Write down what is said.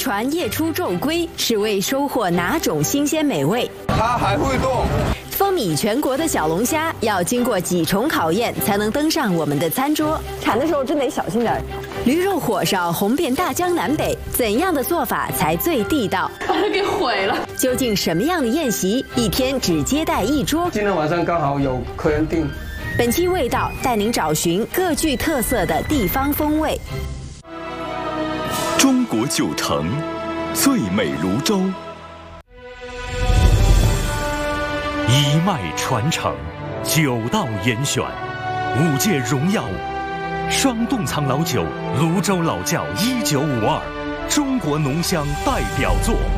船夜出骤归，是为收获哪种新鲜美味？ 它还会动。 风靡全国的小龙虾要经过几重考验才能登上我们的餐桌， 产的时候真得小心点。 驴肉火烧红遍大江南北，怎样的做法才最地道？ 把它给毁了。 究竟什么样的宴席一天只接待一桌？ 今天晚上刚好有客人订。 本期味道带您找寻各具特色的地方风味。 中国九城，最美泸州。 一脉传承，9道严选，5届荣耀，双洞藏老酒，泸州老窖1952，中国浓香代表作。